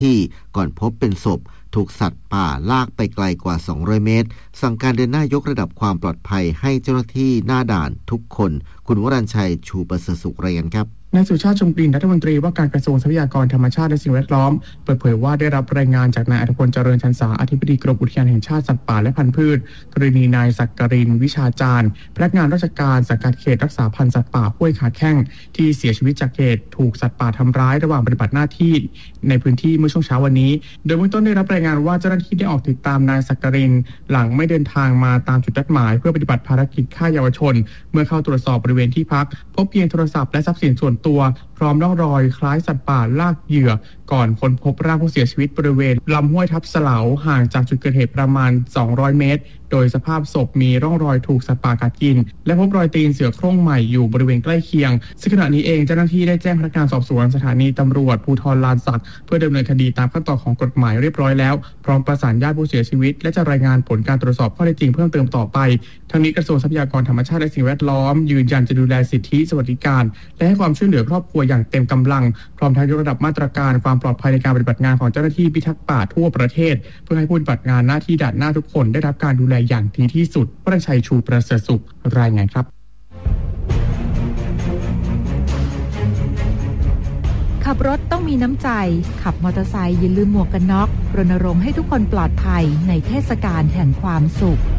ที่ก่อนพบเป็นศพถูกสัตว์ป่าลากไปไกลกว่า200เมตรสั่งการเดินหน้ายกระดับความปลอดภัยให้เจ้าหน้าที่หน้าด่านทุกคนคุณวรัญชัยชูประเสริฐสุขรายงานครับนายสุชาติชมกลิ่นรัฐมนตรีว่าการกระทรวงทรัพยากรธรรมชาติและสิ่งแวดล้อมเปิดเผยว่าได้รับรายงานจากนายอัธพลเจริญชันษาอธิบดีกรมอุทยานแห่งชาติสัตว์ป่าและพันธุ์พืชกรณีนายศักรินทร์วิชาจารย์พนักงานราชการสังกัดเขตรักษาพันธุ์สัตว์ป่าห้วยขาแข้งที่เสียชีวิตจากเหตุถูกสัตว์ป่าทำร้ายระหว่างปฏิบัติหน้าที่ในพื้นที่เมื่อช่วงเช้าวันนี้โดยเบื้องต้นได้รับรายงานว่าเจ้าหน้าที่ได้ออกติดตามนายศักรินทร์หลังไม่เดินทางมาตามจุดนัดหมายเพื่อปฏิบัติภารกิจฆ่าเยาวชนเมื่อเข้าตรวจสอบบริเวณที่พักพบเพียงโทรศัพท์และทรัพย์สินส่วนตัวพร้อมร่องรอยคล้ายสัตว์ป่าลากเหยื่อก่อนค้นพบร่างผู้เสียชีวิตบริเวณลำห้วยทับเสลาห่างจากจุดเกิดเหตุประมาณ200เมตรโดยสภาพศพมีร่องรอยถูกสัตว์ป่ากัดกินและพบรอยตีนเสือโคร่งใหม่อยู่บริเวณใกล้เคียงซึ่งขณะนี้เองเจ้าหน้าที่ได้แจ้งพนักงานสอบสวนสถานีตำรวจภูธรลานสักเพื่อดำเนินคดีตามขั้นตอนของกฎหมายเรียบร้อยแล้วพร้อมประสานญาติผู้เสียชีวิตและจะรายงานผลการตรวจสอบข้อเท็จจริงเพิ่มเติมต่อไปทั้งนี้กระทรวงทรัพยากรธรรมชาติและสิ่งแวดล้อมยืนยันจะดูแลสิทธิสวัสดิการและให้ความช่วยเหลือครอบครัวอย่างเต็มกำลังพร้อมทั้งยกระดับมาตรการความปลอดภัยในการปฏิบัติงานของเจ้าหน้าที่พิทักษ์ป่าทั่วประเทศเพื่อให้ผู้ปฏิบัติงานหน้าที่ด่านหน้าทุกคนได้รับการดูแลอย่างดีที่สุดวรชัยชูประเสริฐสุขรายงานครับขับรถต้องมีน้ำใจขับมอเตอร์ไซค์อย่าลืมหมวกกันน็อกรณรงค์ให้ทุกคนปลอดภัยในเทศกาลแห่งความสุข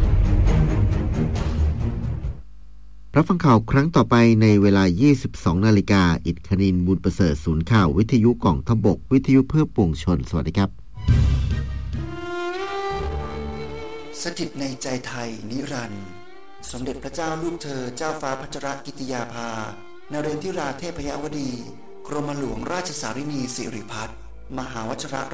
รับฟังข่าวครั้งต่อไปในเวลา 22 นาฬิกาอิฐคณินบุญประเสริฐศูนย์ข่าววิทยุกองทัพบกวิทยุเพื่อปวงชนสวัสดีครับสถิตในใจไทยนิรันดร์สมเด็จพระเจ้าลูกเธอเจ้าฟ้าพัชรกิติยาภานเรนทิราเทพยวดีกรมหลวงราชสารินีสิริพัฒน์มหาวชิร